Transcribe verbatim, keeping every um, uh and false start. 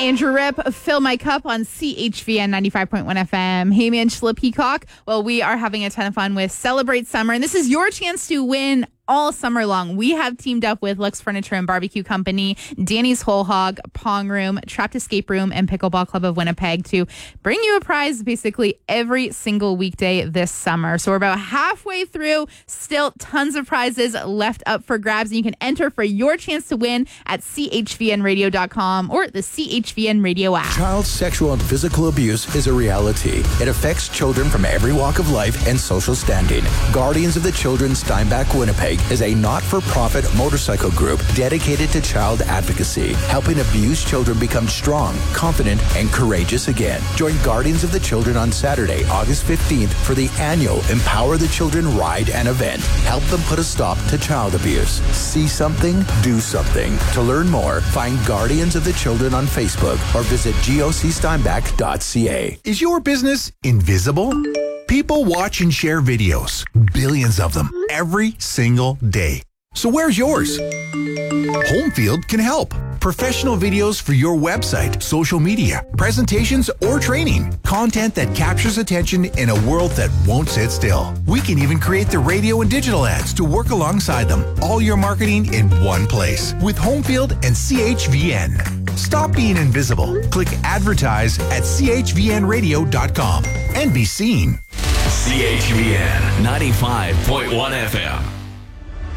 Andrew Rip, Fill My Cup on C H V N ninety-five point one F M. Hey, man, Angela Peacock. Well, we are having a ton of fun with Celebrate Summer, and this is your chance to win all summer long. We have teamed up with Lux Furniture and Barbecue Company, Danny's Whole Hog, Pong Room, Trapped Escape Room, and Pickleball Club of Winnipeg to bring you a prize basically every single weekday this summer. So we're about halfway through, still tons of prizes left up for grabs, and you can enter for your chance to win at C H V N radio dot com or the C H V N Radio app. Child sexual and physical abuse is a reality. It affects children from every walk of life and social standing. Guardians of the Children Steinbach Winnipeg is a not-for-profit motorcycle group dedicated to child advocacy, helping abused children become strong, confident, and courageous again. Join Guardians of the Children on Saturday, August fifteenth for the annual Empower the Children Ride and event. Help them put a stop to child abuse. See something, do something. To learn more, find Guardians of the Children on Facebook or visit G O C steinbach dot C A. Is your business invisible? People watch and share videos, billions of them, every single day. So where's yours? Homefield can help. Professional videos for your website, social media, presentations, or training. Content that captures attention in a world that won't sit still. We can even create the radio and digital ads to work alongside them. All your marketing in one place with Homefield and C H V N. Stop being invisible. Click advertise at C H V N radio dot com and be seen. C H V N ninety-five point one F M.